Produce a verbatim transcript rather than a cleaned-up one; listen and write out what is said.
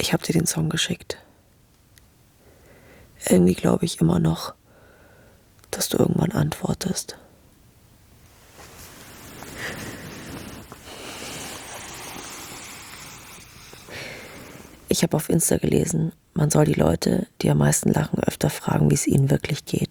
Ich habe dir den Song geschickt. Irgendwie glaube ich immer noch, dass du irgendwann antwortest. Ich habe auf Insta gelesen, man soll die Leute, die am meisten lachen, öfter fragen, wie es ihnen wirklich geht.